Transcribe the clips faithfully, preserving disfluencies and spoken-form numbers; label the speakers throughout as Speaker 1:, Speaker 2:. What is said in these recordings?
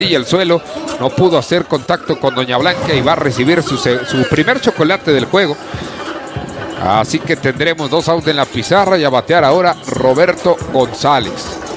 Speaker 1: y el suelo, no pudo hacer contacto con Doña Blanca y va a recibir su, su primer chocolate del juego. Así que tendremos dos outs en la pizarra y a batear ahora Roberto González.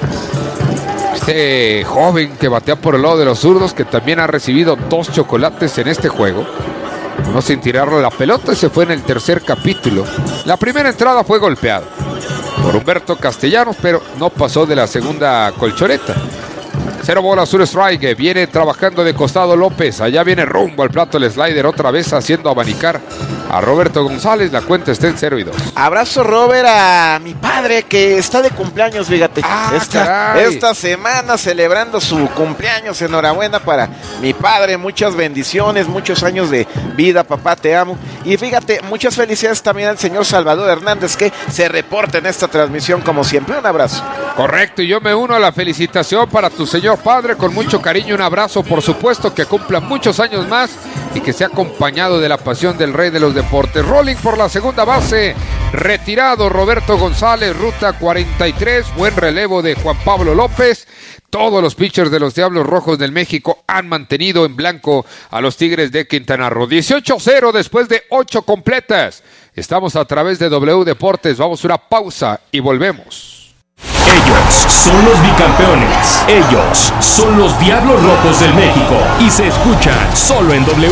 Speaker 1: Este joven que batea por el lado de los zurdos, que también ha recibido dos chocolates en este juego. No sin tirarle la pelota, y se fue en el tercer capítulo. La primera entrada fue golpeada por Humberto Castellanos, pero no pasó de la segunda colchoneta. Cero bola, azul strike, viene trabajando de costado López, allá viene rumbo al plato el slider, otra vez haciendo abanicar a Roberto González, la cuenta está en cero y dos.
Speaker 2: Abrazo, Robert, a mi padre que está de cumpleaños, fíjate,
Speaker 1: ah,
Speaker 2: esta, esta semana celebrando su cumpleaños. Enhorabuena para mi padre, muchas bendiciones, muchos años de vida, papá, te amo. Y fíjate, muchas felicidades también al señor Salvador Hernández, que se reporta en esta transmisión como siempre. Un abrazo.
Speaker 1: Correcto, y yo me uno a la felicitación para tu señor padre, con mucho cariño, un abrazo, por supuesto, que cumpla muchos años más y que sea acompañado de la pasión del rey de los deportes. Rolling por la segunda base, retirado Roberto González, ruta cuarenta y tres, buen relevo de Juan Pablo López. Todos los pitchers de los Diablos Rojos del México han mantenido en blanco a los Tigres de Quintana Roo. dieciocho cero después de ocho completas. Estamos a través de W Deportes, vamos a una pausa y volvemos.
Speaker 3: Ellos son los bicampeones. Ellos son los Diablos Rojos del México. Y se escuchan solo en W.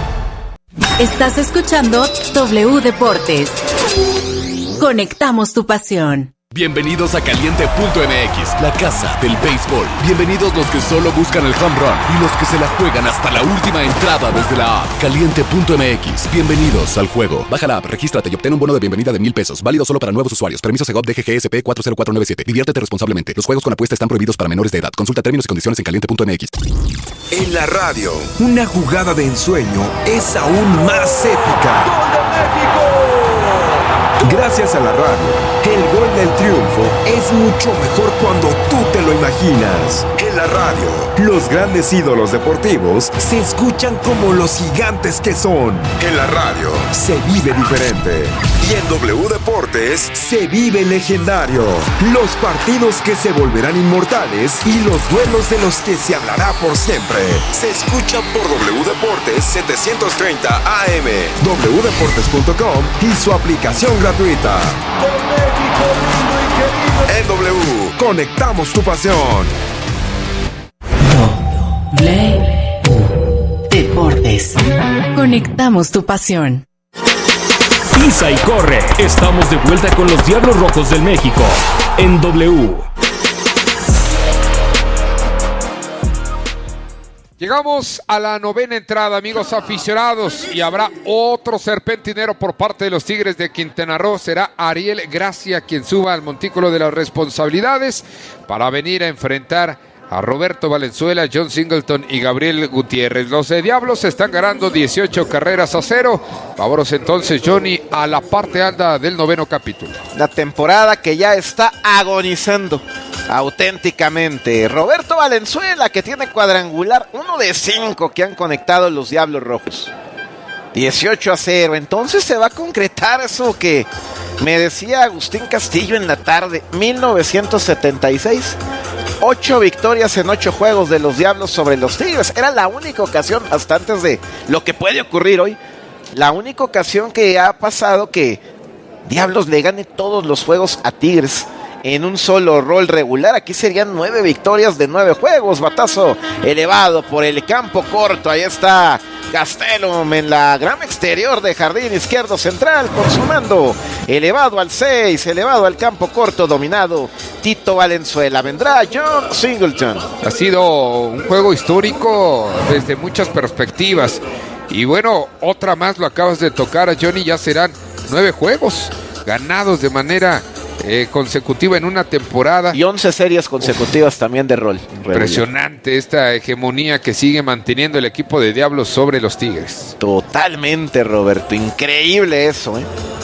Speaker 4: Estás escuchando W Deportes. Conectamos tu pasión.
Speaker 5: Bienvenidos a Caliente punto M X, la casa del béisbol. Bienvenidos los que solo buscan el home run y los que se la juegan hasta la última entrada desde la app. Caliente punto M X, bienvenidos al juego. Baja la app, regístrate y obtén un bono de bienvenida de mil pesos. Válido solo para nuevos usuarios. Permiso Segov D G G S P cuatro cero cuatro nueve siete. Diviértete responsablemente. Los juegos con apuesta están prohibidos para menores de edad. Consulta términos y condiciones en Caliente punto M X.
Speaker 6: En la radio, una jugada de ensueño es aún más épica. ¡Gol de México! Gracias a la radio, el gol del triunfo es mucho mejor cuando tú te lo imaginas. En la radio, los grandes ídolos deportivos se escuchan como los gigantes que son. En la radio, se vive diferente. Y en W Deportes, se vive legendario. Los partidos que se volverán inmortales y los duelos de los que se hablará por siempre. Se escucha por W Deportes setecientos treinta A M, w deportes punto com y su aplicación gratuita. En W, conectamos tu pasión.
Speaker 4: W Deportes. Conectamos tu pasión.
Speaker 3: Pisa y corre. Estamos de vuelta con los Diablos Rojos del México en W.
Speaker 1: Llegamos a la novena entrada, amigos aficionados, y habrá otro serpentinero por parte de los Tigres de Quintana Roo. Será Ariel Gracia quien suba al montículo de las responsabilidades para venir a enfrentar a Roberto Valenzuela, John Singleton y Gabriel Gutiérrez. Los de Diablos están ganando dieciocho carreras a cero. Vámonos entonces, Johnny, a la parte alta del noveno capítulo.
Speaker 2: La temporada que ya está agonizando auténticamente. Roberto Valenzuela, que tiene cuadrangular, uno de cinco que han conectado los Diablos Rojos. dieciocho a cero. Entonces se va a concretar eso que me decía Agustín Castillo en la tarde. mil novecientos setenta y seis. Ocho victorias en ocho juegos de los Diablos sobre los Tigres. Era la única ocasión, hasta antes de lo que puede ocurrir hoy, la única ocasión que ha pasado que Diablos le gane todos los juegos a Tigres en un solo rol regular. Aquí serían nueve victorias de nueve juegos. Batazo elevado por el campo corto. Ahí está Gastelum en la grama exterior de jardín izquierdo central, consumando elevado al seis, elevado al campo corto, dominado Tito Valenzuela. Vendrá John Singleton.
Speaker 1: Ha sido un juego histórico desde muchas perspectivas. Y bueno, otra más, lo acabas de tocar, a Johnny, ya serán nueve juegos ganados de manera eh, consecutiva en una temporada.
Speaker 2: Y once series consecutivas Uf, también de rol.
Speaker 1: Impresionante regular. Esta hegemonía que sigue manteniendo el equipo de Diablos sobre los Tigres.
Speaker 2: Totalmente, Roberto. Increíble eso, ¿eh?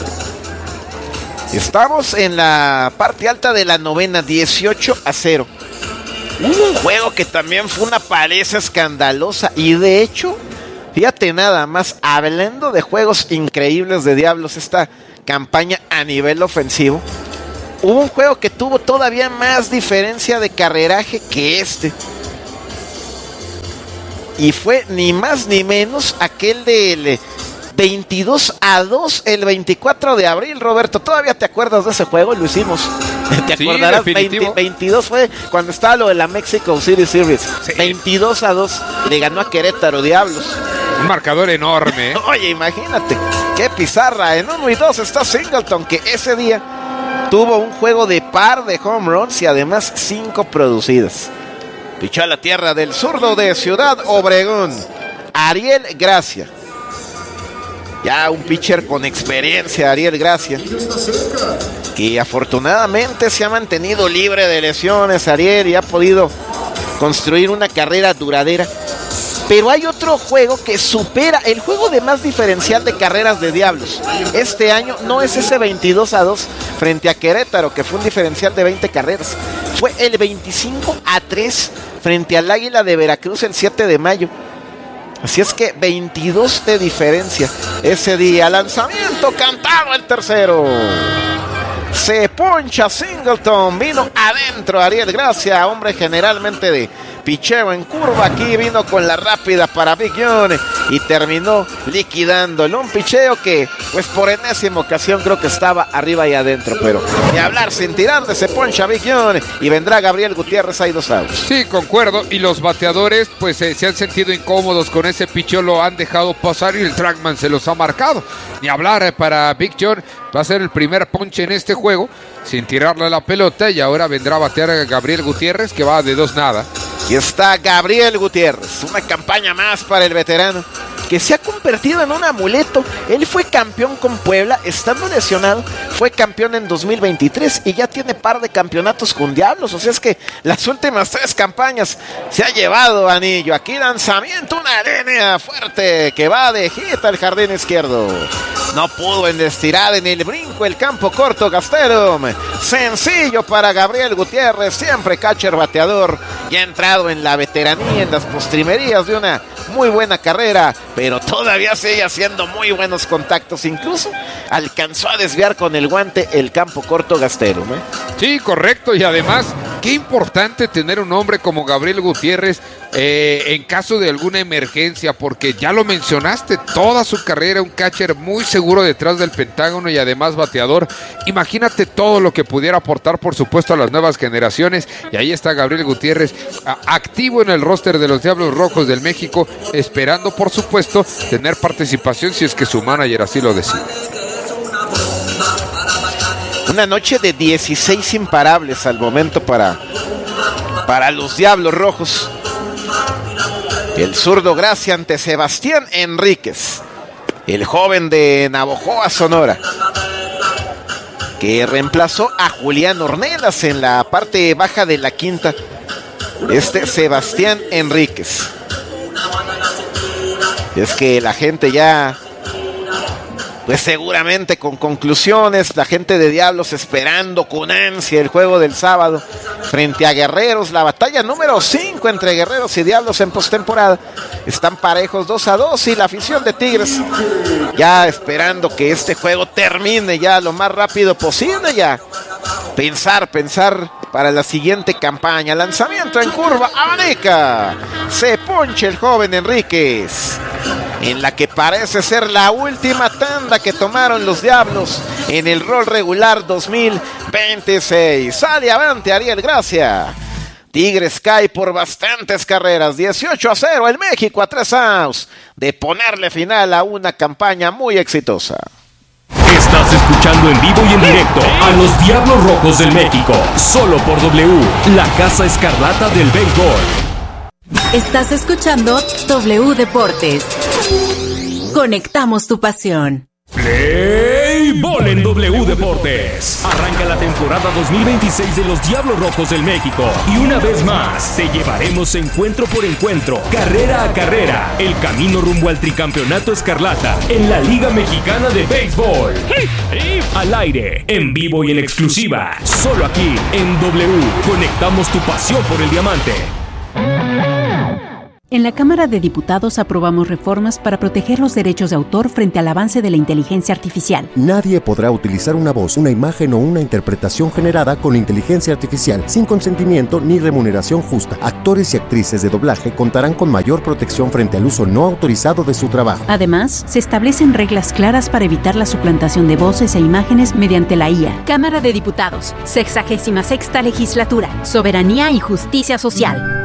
Speaker 2: Estamos en la parte alta de la novena, dieciocho a cero. Un juego que también fue una paliza escandalosa. Y de hecho, fíjate nada más, hablando de juegos increíbles de Diablos, esta campaña a nivel ofensivo, hubo un juego que tuvo todavía más diferencia de carreraje que este. y fue ni más ni menos aquel del veintidós a dos el veinticuatro de abril, Roberto. ¿Todavía te acuerdas de ese juego? Lo hicimos. ¿Te
Speaker 1: sí,
Speaker 2: acordarás? veinte, veintidós fue cuando estaba lo de la Mexico City Series. Sí. veintidós a dos le ganó a Querétaro Diablos.
Speaker 1: Un marcador enorme, ¿eh?
Speaker 2: Oye, imagínate, qué pizarra. En uno y dos está Singleton, que ese día tuvo un juego de par de home runs y además cinco producidas. Pichó a la tierra del zurdo de Ciudad Obregón, Ariel Gracia. Ya un pitcher con experiencia, Ariel Gracia, que afortunadamente se ha mantenido libre de lesiones, Ariel, y ha podido construir una carrera duradera. Pero hay otro juego que supera el juego de más diferencial de carreras de Diablos. Este año no es ese veintidós a dos frente a Querétaro, que fue un diferencial de veinte carreras. Fue el veinticinco a tres frente al Águila de Veracruz el siete de mayo. Así es que veintidós de diferencia ese día. Lanzamiento cantado el tercero. Se poncha Singleton. Vino adentro Ariel Gracia, hombre generalmente de picheo en curva. Aquí vino con la rápida para Big John y terminó liquidándolo. Un picheo que, pues por enésima ocasión, creo que estaba arriba y adentro. Pero ni hablar, sin tirarle, se poncha Big John y vendrá Gabriel Gutiérrez. Hay dos outs.
Speaker 1: Sí, concuerdo. Y los bateadores, pues eh, se han sentido incómodos con ese picheo. Lo han dejado pasar y el trackman se los ha marcado. Ni hablar eh, para Big John. Va a ser el primer ponche en este juego sin tirarle la pelota, y ahora vendrá a batear Gabriel Gutiérrez, que va de dos nada.
Speaker 2: Y está Gabriel Gutiérrez, una campaña más para el veterano, que se ha convertido en un amuleto. Él fue campeón con Puebla, estando lesionado, fue campeón en dos mil veintitrés y ya tiene par de campeonatos con Diablos. O sea, es que las últimas tres campañas se ha llevado anillo. Aquí lanzamiento, una línea fuerte que va de hit al jardín izquierdo. No pudo en estirada en el brinco, el campo corto Gastelum. Sencillo para Gabriel Gutiérrez, siempre catcher bateador, y ha entrado en la veteranía, en las postrimerías de una muy buena carrera, pero todavía sigue haciendo muy buenos contactos. Incluso alcanzó a desviar con el guante el campo corto Gastelum, ¿eh?
Speaker 1: Sí, correcto, y además qué importante tener un hombre como Gabriel Gutiérrez eh, en caso de alguna emergencia, porque ya lo mencionaste, toda su carrera un catcher muy seguro detrás del pentágono y además bateador. Imagínate todo lo que pudiera aportar, por supuesto, a las nuevas generaciones, y ahí está Gabriel Gutiérrez a, activo en el roster de los Diablos Rojos del México, esperando, por supuesto, tener participación si es que su manager así lo decide.
Speaker 2: Una noche de dieciséis imparables al momento para, para los Diablos Rojos. El zurdo Gracia ante Sebastián Enríquez, el joven de Navojoa, Sonora, que reemplazó a Julián Ornelas en la parte baja de la quinta. Este Sebastián Enríquez. Es que la gente ya, pues seguramente con conclusiones, la gente de Diablos esperando con ansia el juego del sábado frente a Guerreros, la batalla número cinco entre Guerreros y Diablos en postemporada. Están parejos dos a dos y la afición de Tigres ya esperando que este juego termine ya lo más rápido posible, ya pensar, pensar para la siguiente campaña. Lanzamiento en curva, abanica, se poncha el joven Enríquez, en la que parece ser la última tanda que tomaron los Diablos en el rol regular dos mil veintiséis. Sale avante Ariel Gracia. Tigres cae por bastantes carreras, dieciocho a cero el México, a tres outs de ponerle final a una campaña muy exitosa.
Speaker 3: Estás escuchando en vivo y en directo a los Diablos Rojos del México, solo por W, la Casa Escarlata del béisbol.
Speaker 4: Estás escuchando W Deportes. Conectamos tu pasión.
Speaker 3: Play Ball en W Deportes. Arranca la temporada dos mil veintiséis de los Diablos Rojos del México. Y una vez más, te llevaremos encuentro por encuentro, carrera a carrera, el camino rumbo al tricampeonato escarlata en la Liga Mexicana de Béisbol. Al aire, en vivo y en exclusiva, solo aquí en W. Conectamos tu pasión por el diamante.
Speaker 4: En la Cámara de Diputados aprobamos reformas para proteger los derechos de autor frente al avance de la inteligencia artificial.
Speaker 7: Nadie podrá utilizar una voz, una imagen o una interpretación generada con inteligencia artificial sin consentimiento ni remuneración justa. Actores y actrices de doblaje contarán con mayor protección frente al uso no autorizado de su trabajo.
Speaker 4: Además, se establecen reglas claras para evitar la suplantación de voces e imágenes mediante la I A.
Speaker 8: Cámara de Diputados, sexagésima sexta legislatura, Soberanía y Justicia Social.